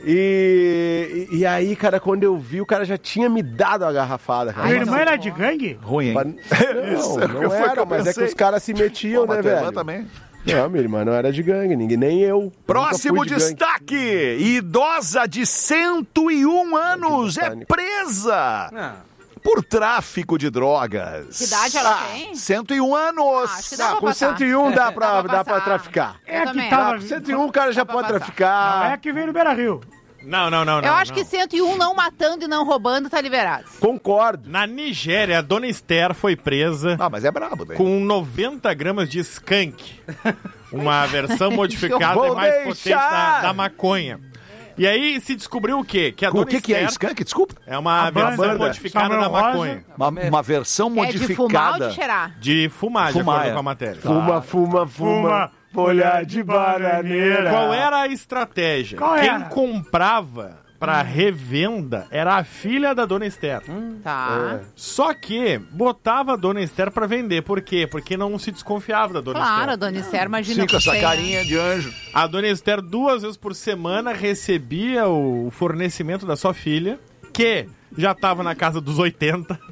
R: E, e, e aí, cara, quando eu vi, o cara já tinha me dado a garrafada, cara.
D: Minha
B: Ai,
D: irmã
B: não.
D: era de gangue?
A: Ruim, hein?
R: Não,
A: Isso,
R: não
A: foi o que
R: era,
A: eu
R: mas é que
A: pensei.
R: os caras se metiam,
A: Pô,
R: né,
A: mas tua irmã
R: velho?
A: também.
R: Não, minha irmã não era de gangue, ninguém, nem eu.
A: Próximo
R: Nunca fui de gangue.
A: destaque: idosa de cento e um anos é presa
V: Ah,
A: por tráfico de drogas.
B: Que idade ela tem?
A: cento e um anos.
B: acho que dá pra
R: Com
B: passar.
R: cento e um dá pra,
B: Dá pra
R: dá pra
B: passar.
R: traficar.
B: Eu
D: É
B: também
D: que tava...
R: Ah, com cento e um o cara já
B: Dá pra
R: pode
B: passar.
R: traficar.
D: Não é que veio no Beira-Rio.
U: Não, não, não, não.
B: Eu acho
U: não.
B: que cento e um não matando e não roubando tá liberado.
R: Concordo.
U: Na Nigéria, a dona Esther foi presa
A: Ah, mas é brabo, daí.
U: com noventa gramas de skunk. Uma versão modificada
R: Vou
U: e mais potente
R: deixar.
U: da, da maconha. E aí se descobriu o quê? Que a
A: O
U: dona
A: que, que é
U: Esther
A: skunk? Desculpa.
U: é uma
D: A banda,
U: versão
D: banda.
U: modificada
D: Samuel
U: da
D: Rosa.
U: maconha.
A: Uma, uma versão
B: É de fumar ou
A: modificada.
B: de cheirar?
U: De fumar, de
A: Fumar,
U: acordo
A: é.
U: com a matéria.
R: Fuma, fuma, fuma,
D: Fuma,
R: folha de bananeira.
U: Qual era a estratégia?
D: Qual
U: Quem
D: era?
U: comprava pra revenda era a filha da dona Esther.
B: Tá.
U: Só que botava a dona Esther pra vender. Por quê? Porque não se desconfiava da dona
B: Claro, a
U: Esther.
B: dona Esther, imagina.
A: Sim, com essa
B: você-
A: carinha de anjo.
U: A dona Esther, duas vezes por semana, recebia o fornecimento da sua filha, que já tava na casa dos oitenta.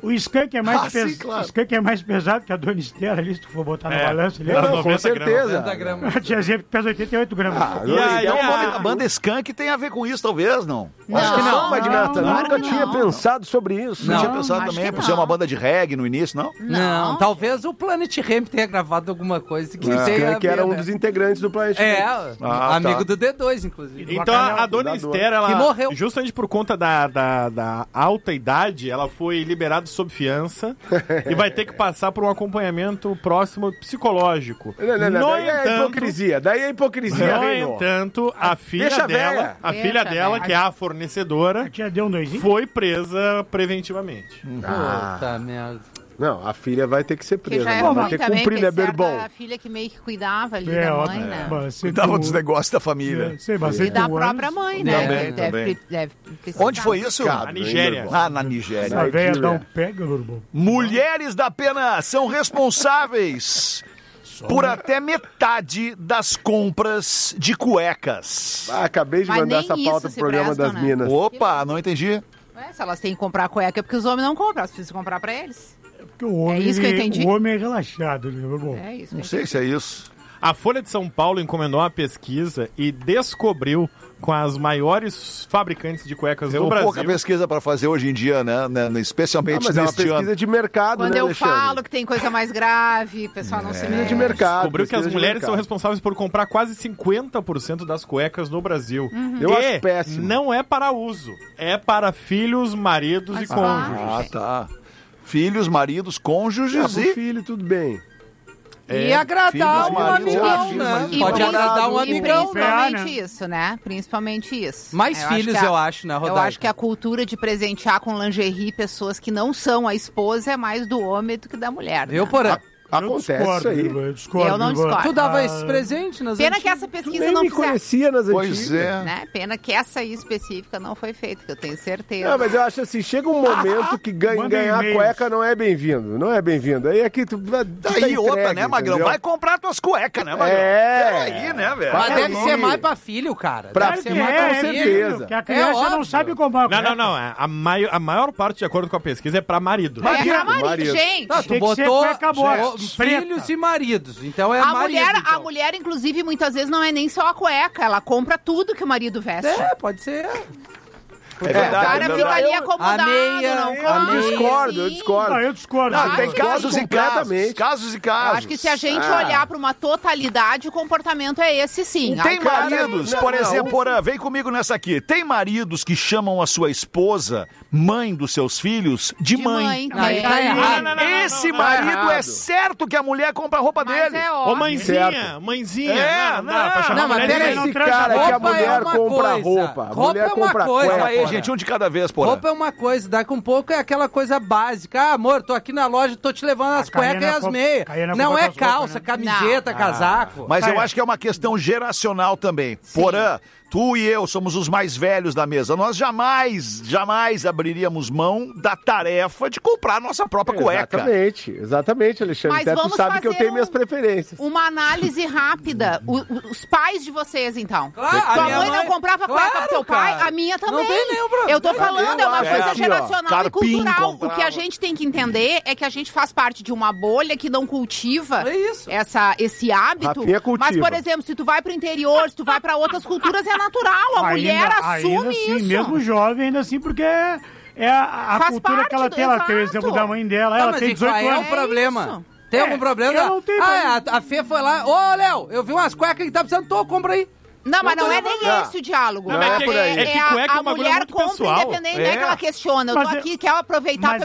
D: O skunk é mais,
R: Ah,
D: pes...
R: sim, claro.
D: o skunk é mais pesado que a Dona Esther ali, se tu for botar na
U: É.
D: balança. Ele
R: Não,
D: é...
R: não, com certeza.
V: noventa gramas.
D: A tiazinha pesa oitenta e oito gramas.
R: Ah,
U: E aí,
A: É uma
U: a-
A: banda, a banda Skunk tem a ver com isso, talvez, não?
R: Acho que não,
B: Não,
R: Magnata.
B: não,
R: Nunca
B: claro que
R: tinha
B: não.
R: pensado sobre isso.
A: Não,
B: Não,
A: tinha pensado
B: acho
A: também,
B: que
A: por ser
B: não.
A: uma banda de reggae no início, não?
V: Não,
B: Não.
V: talvez o Planet Ramp tenha gravado alguma coisa que
R: O
V: tenha a
R: Skank
V: ver,
R: era um
V: né?
R: dos integrantes do Planet
V: É,
R: Ramp.
A: Ah,
V: amigo
A: tá.
V: do D dois, inclusive.
U: Então a, a dona
R: Fundador.
U: Esther, ela,
V: Que morreu.
U: justamente por conta da, da, da alta idade, ela foi liberada sob fiança e vai ter que passar por um acompanhamento próximo psicológico.
R: Não, não, não,
U: No
R: daí é
U: entanto-
R: hipocrisia. Daí é hipocrisia,
U: No
R: reinou.
U: entanto, a filha
R: Deixa a
U: dela,
R: véia.
U: a
B: Deixa
U: filha
B: a
U: dela,
B: véia.
U: que é a fornecedora,
D: A tia deu um doisinho?
U: foi presa preventivamente.
R: Ah.
V: Puta merda.
R: Não, a filha vai ter que ser
B: Que
R: presa.
B: já é
R: Vai
B: ruim
R: ter que
B: também,
R: cumprir,
B: que
R: né,
B: é certa
R: Berbom?
B: a filha que meio que cuidava ali
D: É,
B: da
D: ó,
B: mãe, né?
D: mas se
A: Cuidava
D: tu-
A: dos negócios da família.
D: É, sei, mas
B: E
D: se
B: da
D: tu
B: própria
D: anos-
B: mãe, né?
A: Também,
B: deve,
A: também.
B: deve precisar.
A: Onde foi isso?
R: Complicado,
U: Na
R: hein,
U: Nigéria.
R: Berbom?
A: Ah, na Nigéria.
D: Essa velha dá um
R: Nigéria.
D: pega, Lourbo.
A: Mulheres da pena são responsáveis por até metade das compras de cuecas.
R: Ah, acabei de
B: Mas
R: mandar
B: nem
R: essa
B: isso
R: pauta pro
B: se
R: programa
B: prestam,
R: das
B: né?
R: minas.
A: Opa, não entendi.
B: Ué, se elas têm que comprar cueca é porque os homens não compram, elas precisam comprar pra eles.
D: Porque o homem,
B: É isso que eu
D: ele-
B: entendi?
D: o homem é relaxado, né, Lourbo?
B: É isso.
A: Não sei se é isso.
U: A Folha de São Paulo encomendou uma pesquisa e descobriu com as maiores fabricantes de cuecas
A: Tem
U: do
A: pouca
U: Brasil.
A: pesquisa para fazer hoje em dia, né? né,
R: Ah,
A: Especialmente
R: mas é uma
A: neste
R: pesquisa
A: ano.
R: de mercado,
B: Quando
R: né,
B: eu
R: Alexandre?
B: falo que tem coisa mais grave, o pessoal não se
R: Pesquisa de
B: mete.
R: mercado.
U: Descobriu que as
R: pesquisa de
U: mulheres
R: mercado.
U: são responsáveis por comprar quase cinquenta por cento das cuecas no Brasil.
R: Eu
U: e
R: acho péssimo.
U: não é para uso, é para filhos, maridos
B: Mas
U: e cônjuges.
A: Ah, tá. Filhos, maridos, cônjuges
R: Ah, pro
A: e...
R: filho, tudo bem.
V: E
A: É,
V: agradar
A: filhos,
V: um
A: maridos,
V: amigão,
A: filhos,
V: né?
A: maridos,
V: Pode
A: namorado,
V: agradar um
B: E
V: amigão,
B: principalmente
D: né?
B: isso, né? Principalmente isso.
V: Mais
B: Eu
V: filhos,
B: que a-
V: eu acho, né,
B: Eu
V: Rodaica?
B: acho que a cultura de presentear com lingerie pessoas que não são a esposa é mais do homem do que da mulher.
V: Eu,
B: né?
V: por
R: Acontece
D: discordo,
R: isso aí.
D: Lourbo, eu discordo.
B: Eu não
D: Lourbo.
B: discordo.
V: Tu dava
D: Ah,
V: esse presente nas
B: Pena que
V: antigas?
B: essa
R: Tu
B: pesquisa
R: nem
B: não
R: me
B: fizer.
R: conhecia nas
A: Pois
R: antigas.
A: é.
B: Né? Pena que essa aí específica não foi feita, que eu tenho certeza.
R: Não, mas eu acho assim, chega um momento que ganha,
D: Manda
R: ganhar
D: e-mails.
R: cueca não é bem-vindo. Não é bem-vindo. Aí aqui tu, tu tá
A: Daí outra,
R: entregue,
A: né, Magrão?
R: entendeu?
A: Vai comprar tuas cuecas, né, Magrão?
R: É.
A: Peraí, né, velho?
V: Mas
R: Vai
V: deve
R: aí.
V: ser mais pra filho, cara.
R: Pra
V: Deve ser
R: filho,
V: mais
R: com
V: pra filho.
R: certeza.
D: Que a criança
V: óbvio.
D: não sabe comprar
U: Não,
D: cueca.
U: não, não. é A, mai- a maior parte, de acordo com a pesquisa, é para marido.
B: é pra marido,
R: marido.
B: gente.
V: Tá, tu
D: Tem que ser
V: botou
D: cueca boa,
V: ó,
D: preta.
V: filhos e maridos. Então é
B: a,
V: marido,
B: mulher,
V: então.
B: a mulher, inclusive, muitas vezes não é nem só a cueca, ela compra tudo que o marido veste.
V: É, pode ser.
A: É
B: O
A: verdade,
B: cara
A: é
B: fica
A: verdade.
B: ali acomodado,
V: a meia,
B: não
V: a
B: come.
R: Eu discordo, eu
B: sim.
R: discordo.
D: Não, eu discordo.
A: Não,
D: Eu
A: tem
D: discordo
A: casos e casos.
R: completamente.
A: Casos e
B: Eu
A: casos.
B: acho que se a gente
R: Ah.
B: olhar para uma totalidade, o comportamento é esse sim.
A: Tem
B: Ai, cara,
A: maridos,
R: não,
A: por
R: não.
A: exemplo, Porã, vem comigo nessa aqui. Tem maridos que chamam a sua esposa, mãe dos seus filhos, de,
B: de
A: mãe.
B: mãe.
V: Aí
B: é.
V: tá errado.
U: Não, não, não, não,
A: Esse
U: não, não.
A: marido
R: Tá
A: é
R: errado.
A: certo que a mulher compra a roupa
B: Mas
A: dele.
B: é
U: Ô,
B: óbvio.
U: mãezinha,
R: Certo.
U: mãezinha.
A: É,
U: não, não, dá pra
A: não.
U: chamar
V: Não, mas
U: mulher de
V: peraí,
U: mãe.
R: Esse
D: transa
R: cara
D: roupa
R: que a
V: é
R: mulher
V: uma
R: compra
V: coisa.
R: roupa. A
V: Roupa
R: mulher
V: é uma
R: compra
V: coisa.
R: cueca.
A: Aí, gente, um de cada vez, Porã.
V: Roupa é uma coisa, daqui um pouco é aquela coisa básica. Ah, amor, tô aqui na loja, tô te levando as
D: A Karina
V: cuecas e as
D: compra-
V: meias.
D: Karina
V: Não
D: compra
V: é
D: as roupas,
V: calça,
D: né?
V: camiseta, casaco.
A: Mas eu
D: Tá, é.
A: acho que é uma questão geracional também. Porã, tu e eu somos os mais velhos da mesa. Nós jamais, jamais abriríamos mão da tarefa de comprar a nossa própria cueca.
R: Exatamente, exatamente, Alexandre.
B: Mas
R: Até tu
B: vamos
R: sabe que eu
B: fazer
R: tenho
B: um-
R: minhas preferências.
B: Uma análise rápida. O- o- os pais de vocês, então.
V: Claro, a
B: Tua
V: minha
B: mãe,
V: mãe-
B: não comprava cueca
V: Claro,
B: pro teu pai,
V: cara.
B: a minha também.
V: Não tem nenhum problema.
B: Eu tô
V: Eu
B: falando, é uma
R: acho.
B: coisa
R: É assim, ó,
B: geracional e
A: Carpim
B: cultural.
A: comprava.
B: O que a gente tem que entender é que a gente faz parte de uma bolha que não cultiva
V: É isso.
B: essa, esse hábito.
R: Rafinha cultiva.
B: Mas, por exemplo, se tu vai pro interior, se tu vai pra outras culturas, é natural. A mulher assume
D: ainda assim,
B: isso.
D: mesmo jovem, ainda assim, porque é, é a, a
B: Faz
D: cultura
B: parte
D: que ela
B: do-
D: tem. Ela tem o
B: exato.
D: exemplo da mãe dela.
V: Tá,
D: Ela
V: mas
D: tem
V: e qual
D: dezoito
V: é
D: anos.
V: o problema?
B: isso.
V: Tem
D: É,
V: algum problema?
D: eu não tenho
V: Ah, a, a Fê foi lá. Ô, Léo, eu vi umas cuecas que tá precisando, tô, compra aí.
B: Não, mas
V: Não
B: não
V: tô
B: é nem
V: lembrando.
B: esse o diálogo.
U: Não, é
B: porque
U: que- é que
B: a,
U: cueca é
B: a
U: uma coisa
B: mulher
U: muito
B: compra
U: pessoal.
B: independente,
A: É.
B: é que ela questiona. Eu tô
D: Mas é-
B: aqui, quero aproveitar
D: mas